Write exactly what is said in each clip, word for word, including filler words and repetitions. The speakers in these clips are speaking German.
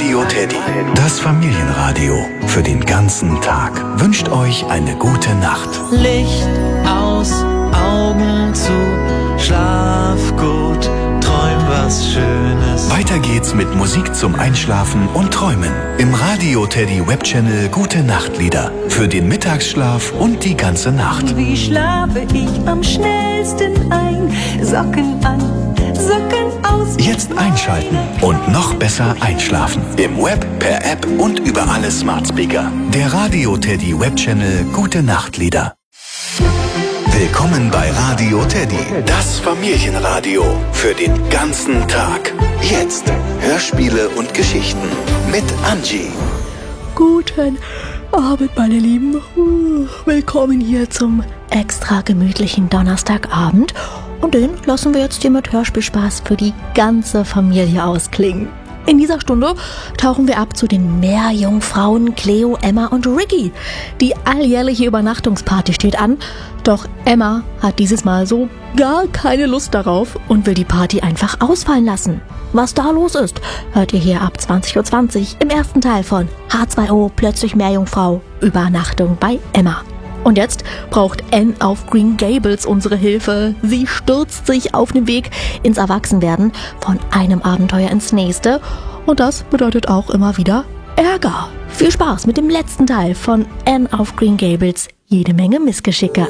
Radio Teddy, das Familienradio für den ganzen Tag, wünscht euch eine gute Nacht. Licht aus, Augen zu, schlaf gut, träum was Schönes. Weiter geht's mit Musik zum Einschlafen und Träumen im Radio Teddy Webchannel Gute Nachtlieder für den Mittagsschlaf und die ganze Nacht. Wie schlafe ich am schnellsten ein? Socken an, Socken aus. Jetzt einschalten und noch besser einschlafen. Im Web, per App und über alle Smart Speaker. Der Radio Teddy Webchannel Gute Nachtlieder. Willkommen bei Radio Teddy, das Familienradio für den ganzen Tag. Jetzt Hörspiele und Geschichten mit Angie. Guten Abend, meine Lieben. Willkommen hier zum extra gemütlichen Donnerstagabend. Und den lassen wir jetzt hier mit Hörspielspaß für die ganze Familie ausklingen. In dieser Stunde tauchen wir ab zu den Meerjungfrauen Cleo, Emma und Ricky. Die alljährliche Übernachtungsparty steht an, doch Emma hat dieses Mal so gar keine Lust darauf und will die Party einfach ausfallen lassen. Was da los ist, hört ihr hier ab zwanzig Uhr zwanzig im ersten Teil von H zwei O, plötzlich Meerjungfrau, Übernachtung bei Emma. Und jetzt braucht Anne auf Green Gables unsere Hilfe. Sie stürzt sich auf den Weg ins Erwachsenwerden von einem Abenteuer ins nächste. Und das bedeutet auch immer wieder Ärger. Viel Spaß mit dem letzten Teil von Anne auf Green Gables. Jede Menge Missgeschicke.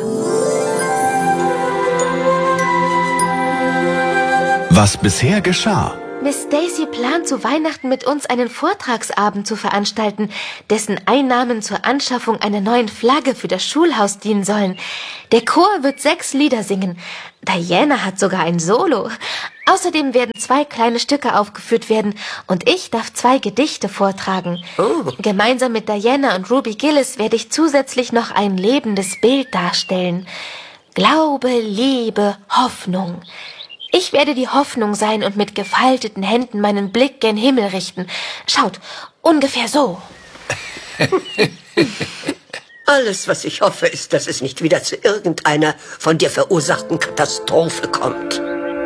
Was bisher geschah. Miss Daisy plant zu Weihnachten mit uns einen Vortragsabend zu veranstalten, dessen Einnahmen zur Anschaffung einer neuen Flagge für das Schulhaus dienen sollen. Der Chor wird sechs Lieder singen. Diana hat sogar ein Solo. Außerdem werden zwei kleine Stücke aufgeführt werden und ich darf zwei Gedichte vortragen. Oh. Gemeinsam mit Diana und Ruby Gillis werde ich zusätzlich noch ein lebendes Bild darstellen. Glaube, Liebe, Hoffnung. Ich werde die Hoffnung sein und mit gefalteten Händen meinen Blick gen Himmel richten. Schaut, ungefähr so. Alles, was ich hoffe, ist, dass es nicht wieder zu irgendeiner von dir verursachten Katastrophe kommt.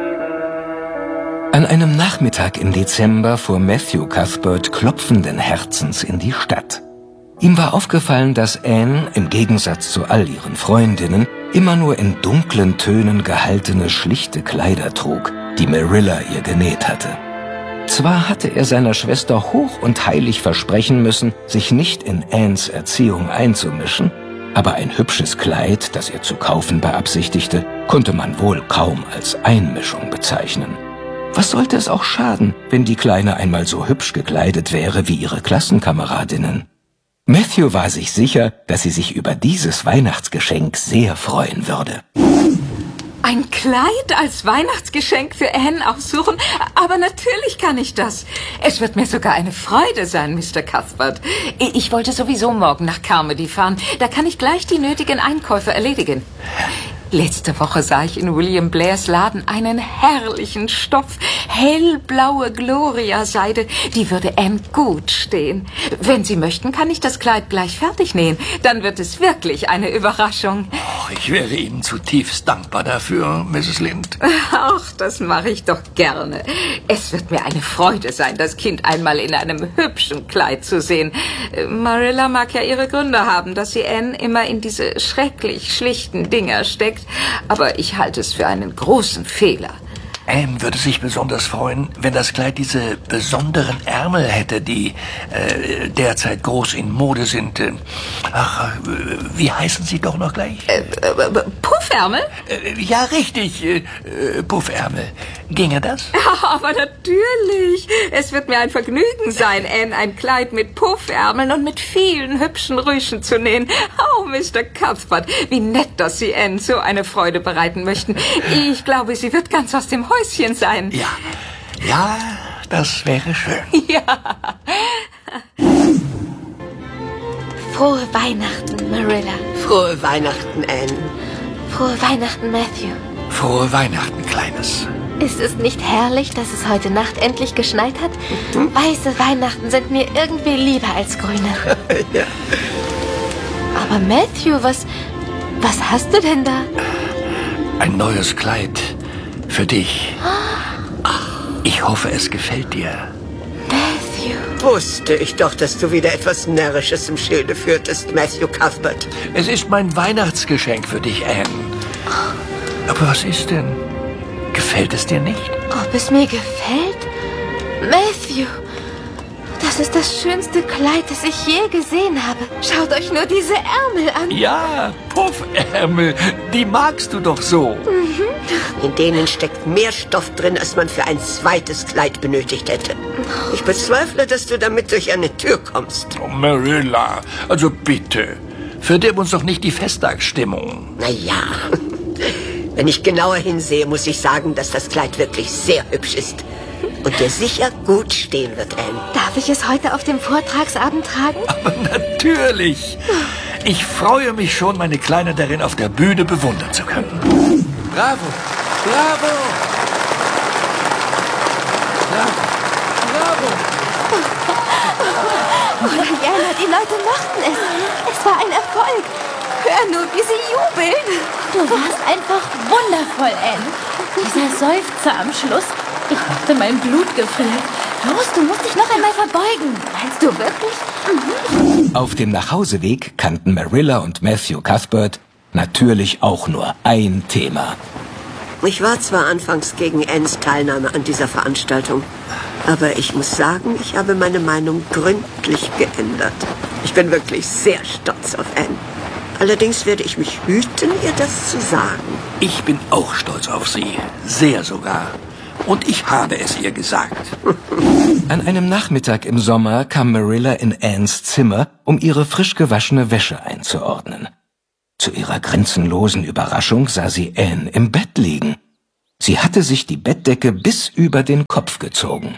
An einem Nachmittag im Dezember fuhr Matthew Cuthbert klopfenden Herzens in die Stadt. Ihm war aufgefallen, dass Anne, im Gegensatz zu all ihren Freundinnen, immer nur in dunklen Tönen gehaltene, schlichte Kleider trug, die Marilla ihr genäht hatte. Zwar hatte er seiner Schwester hoch und heilig versprechen müssen, sich nicht in Annes Erziehung einzumischen, aber ein hübsches Kleid, das er zu kaufen beabsichtigte, konnte man wohl kaum als Einmischung bezeichnen. Was sollte es auch schaden, wenn die Kleine einmal so hübsch gekleidet wäre wie ihre Klassenkameradinnen? Matthew war sich sicher, dass sie sich über dieses Weihnachtsgeschenk sehr freuen würde. Ein Kleid als Weihnachtsgeschenk für Anne aussuchen? Aber natürlich kann ich das. Es wird mir sogar eine Freude sein, Mister Cuthbert. Ich wollte sowieso morgen nach Carmody fahren. Da kann ich gleich die nötigen Einkäufe erledigen. Letzte Woche sah ich in William Blairs Laden einen herrlichen Stoff. Hellblaue Gloria-Seide. Die würde Anne gut stehen. Wenn Sie möchten, kann ich das Kleid gleich fertig nähen. Dann wird es wirklich eine Überraschung. Oh, ich wäre Ihnen zutiefst dankbar dafür, Misses Lind. Ach, das mache ich doch gerne. Es wird mir eine Freude sein, das Kind einmal in einem hübschen Kleid zu sehen. Marilla mag ja ihre Gründe haben, dass sie Anne immer in diese schrecklich schlichten Dinger steckt. Aber ich halte es für einen großen Fehler. Anne würde sich besonders freuen, wenn das Kleid diese besonderen Ärmel hätte, die äh, derzeit groß in Mode sind. Ach, äh, wie heißen sie doch noch gleich? Äh, äh, Puffärmel? Äh, ja, richtig, äh, Puffärmel. Ginge das? Ja, aber natürlich. Es wird mir ein Vergnügen sein, Anne ein Kleid mit Puffärmeln und mit vielen hübschen Rüschen zu nähen. Oh, Mister Cuthbert, wie nett, dass Sie Anne so eine Freude bereiten möchten. Ich glaube, sie wird ganz aus dem Häuschen sein. Ja, ja, das wäre schön. Ja. Frohe Weihnachten, Marilla. Frohe Weihnachten, Anne. Frohe Weihnachten, Matthew. Frohe Weihnachten, Kleines. Ist es nicht herrlich, dass es heute Nacht endlich geschneit hat? Mhm. Weiße Weihnachten sind mir irgendwie lieber als grüne. Ja. Aber Matthew, was, was hast du denn da? Ein neues Kleid für dich. Ach, ich hoffe, es gefällt dir. Matthew. Matthew. Wusste ich doch, dass du wieder etwas Närrisches im Schilde führtest, Matthew Cuthbert. Es ist mein Weihnachtsgeschenk für dich, Anne. Aber was ist denn? Gefällt es dir nicht? Ob es mir gefällt? Matthew, das ist das schönste Kleid, das ich je gesehen habe. Schaut euch nur diese Ärmel an. Ja, Puffärmel, die magst du doch so. Mhm. In denen steckt mehr Stoff drin, als man für ein zweites Kleid benötigt hätte. Ich bezweifle, dass du damit durch eine Tür kommst. Oh, Marilla, also bitte, verdirb uns doch nicht die Festtagsstimmung. Na ja, wenn ich genauer hinsehe, muss ich sagen, dass das Kleid wirklich sehr hübsch ist. Und dir sicher gut stehen wird, Anne. Darf ich es heute auf dem Vortragsabend tragen? Aber natürlich. Ich freue mich schon, meine Kleine darin auf der Bühne bewundern zu können. Bravo! Bravo! Bravo! Bravo! Oh, Diana, die Leute mochten es. Es war ein Erfolg. Hör nur, wie sie jubeln. Du warst einfach wundervoll, Anne. Dieser Seufzer am Schluss. Ich dachte, mein Blut gefriert. Los, du musst dich noch einmal verbeugen. Meinst du wirklich? Mhm. Auf dem Nachhauseweg kannten Marilla und Matthew Cuthbert natürlich auch nur ein Thema. Ich war zwar anfangs gegen Annes Teilnahme an dieser Veranstaltung, aber ich muss sagen, ich habe meine Meinung gründlich geändert. Ich bin wirklich sehr stolz auf Anne. Allerdings werde ich mich hüten, ihr das zu sagen. Ich bin auch stolz auf sie. Sehr sogar. Und ich habe es ihr gesagt. An einem Nachmittag im Sommer kam Marilla in Annes Zimmer, um ihre frisch gewaschene Wäsche einzuordnen. Zu ihrer grenzenlosen Überraschung sah sie Anne im Bett liegen. Sie hatte sich die Bettdecke bis über den Kopf gezogen.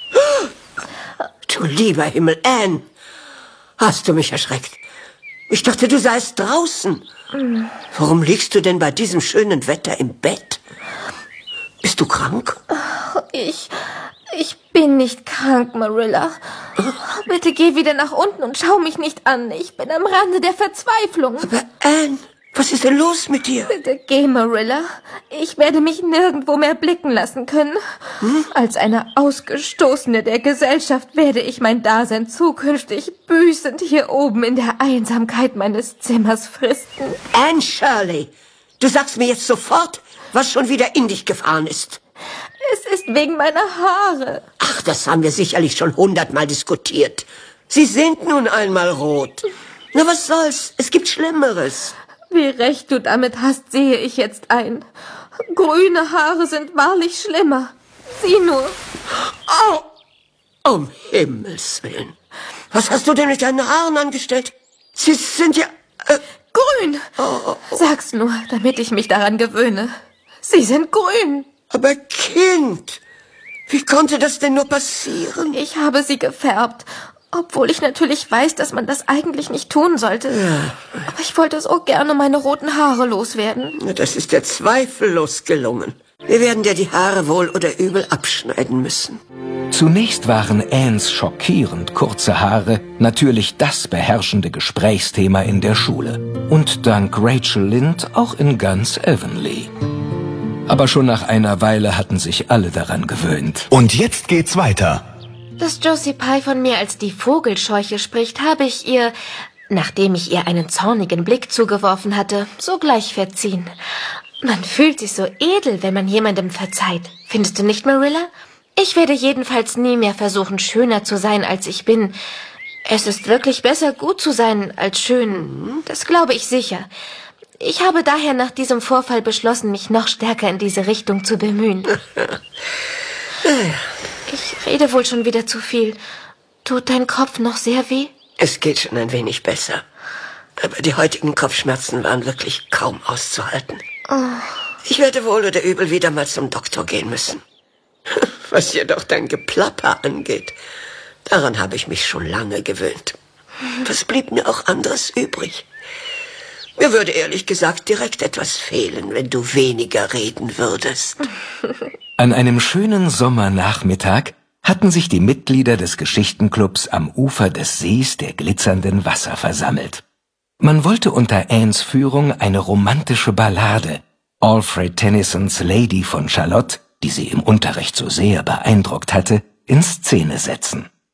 Du lieber Himmel, Anne! Hast du mich erschreckt? Ich dachte, du seist draußen. Warum liegst du denn bei diesem schönen Wetter im Bett? Bist du krank? Ich... Ich bin nicht krank, Marilla. Bitte geh wieder nach unten und schau mich nicht an. Ich bin am Rande der Verzweiflung. Aber Anne, was ist denn los mit dir? Bitte geh, Marilla. Ich werde mich nirgendwo mehr blicken lassen können. Hm? Als eine Ausgestoßene der Gesellschaft werde ich mein Dasein zukünftig büßend hier oben in der Einsamkeit meines Zimmers fristen. Anne Shirley, du sagst mir jetzt sofort, was schon wieder in dich gefahren ist. Es ist wegen meiner Haare. Ach, das haben wir sicherlich schon hundertmal diskutiert. Sie sind nun einmal rot. Na, was soll's? Es gibt Schlimmeres. Wie recht du damit hast, sehe ich jetzt ein. Grüne Haare sind wahrlich schlimmer. Sieh nur. Oh, um Himmels Willen. Was hast du denn mit deinen Haaren angestellt? Sie sind ja... Äh, grün. Oh, oh, oh. Sag's nur, damit ich mich daran gewöhne. Sie sind grün. Aber Kind, wie konnte das denn nur passieren? Ich habe sie gefärbt, obwohl ich natürlich weiß, dass man das eigentlich nicht tun sollte. Ja. Aber ich wollte so gerne meine roten Haare loswerden. Das ist dir zweifellos gelungen. Wir werden dir die Haare wohl oder übel abschneiden müssen. Zunächst waren Annes schockierend kurze Haare natürlich das beherrschende Gesprächsthema in der Schule. Und dank Rachel Lynde auch in ganz Avonlea. Aber schon nach einer Weile hatten sich alle daran gewöhnt. Und jetzt geht's weiter. Dass Josie Pye von mir als die Vogelscheuche spricht, habe ich ihr, nachdem ich ihr einen zornigen Blick zugeworfen hatte, sogleich verziehen. Man fühlt sich so edel, wenn man jemandem verzeiht. Findest du nicht, Marilla? Ich werde jedenfalls nie mehr versuchen, schöner zu sein, als ich bin. Es ist wirklich besser, gut zu sein, als schön. Das glaube ich sicher. Ich habe daher nach diesem Vorfall beschlossen, mich noch stärker in diese Richtung zu bemühen. Ich rede wohl schon wieder zu viel. Tut dein Kopf noch sehr weh? Es geht schon ein wenig besser. Aber die heutigen Kopfschmerzen waren wirklich kaum auszuhalten. Oh. Ich werde wohl oder übel wieder mal zum Doktor gehen müssen. Was jedoch dein Geplapper angeht, daran habe ich mich schon lange gewöhnt. Was blieb mir auch anderes übrig? Mir würde ehrlich gesagt direkt etwas fehlen, wenn du weniger reden würdest. An einem schönen Sommernachmittag hatten sich die Mitglieder des Geschichtenclubs am Ufer des Sees der glitzernden Wasser versammelt. Man wollte unter Annes Führung eine romantische Ballade, Alfred Tennysons Lady von Shalott, die sie im Unterricht so sehr beeindruckt hatte, in Szene setzen.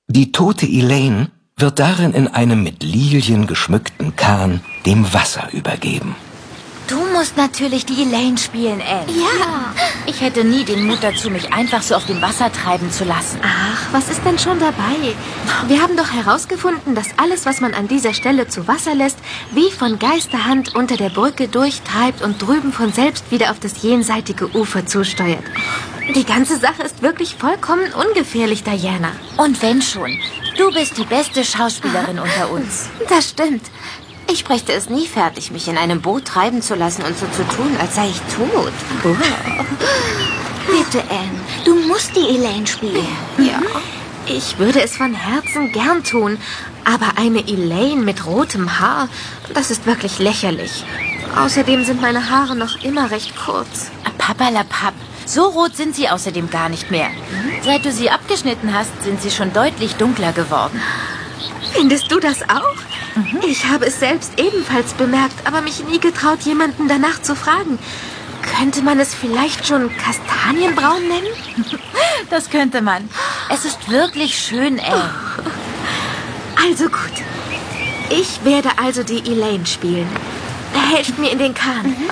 Die tote Elaine wird darin in einem mit Lilien geschmückten Kahn dem Wasser übergeben. Du musst natürlich die Elaine spielen, Anne. Ja. Ich hätte nie den Mut dazu, mich einfach so auf dem Wasser treiben zu lassen. Ach, was ist denn schon dabei? Wir haben doch herausgefunden, dass alles, was man an dieser Stelle zu Wasser lässt, wie von Geisterhand unter der Brücke durchtreibt und drüben von selbst wieder auf das jenseitige Ufer zusteuert. Die ganze Sache ist wirklich vollkommen ungefährlich, Diana. Und wenn schon, du bist die beste Schauspielerin unter uns. Das stimmt. Ich bräuchte es nie fertig, mich in einem Boot treiben zu lassen und so zu tun, als sei ich tot. Oh. Bitte, Anne, du musst die Elaine spielen. Ja. Ich würde es von Herzen gern tun, aber eine Elaine mit rotem Haar, das ist wirklich lächerlich. Außerdem sind meine Haare noch immer recht kurz. Papperlapapp. So rot sind sie außerdem gar nicht mehr. Seit du sie abgeschnitten hast, sind sie schon deutlich dunkler geworden. Findest du das auch? Mhm. Ich habe es selbst ebenfalls bemerkt, aber mich nie getraut, jemanden danach zu fragen. Könnte man es vielleicht schon Kastanienbraun nennen? Das könnte man. Es ist wirklich schön, Anne. Also gut. Ich werde also die Elaine spielen. Helft mir in den Kahn. Mhm.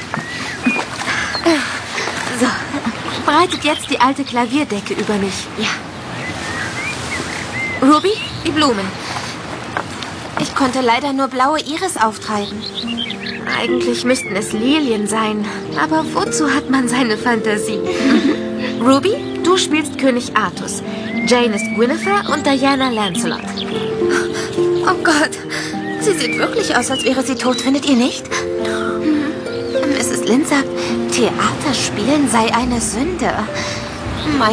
So, breitet jetzt die alte Klavierdecke über mich. Ja. Ruby, die Blumen. Ich konnte leider nur blaue Iris auftreiben. Eigentlich müssten es Lilien sein. Aber wozu hat man seine Fantasie? Mhm. Ruby, du spielst König Artus. Jane ist Guinevere und Diana Lancelot. Oh Gott, sie sieht wirklich aus, als wäre sie tot, findet ihr nicht? Misses Lynde sagt, Theater spielen sei eine Sünde. Mein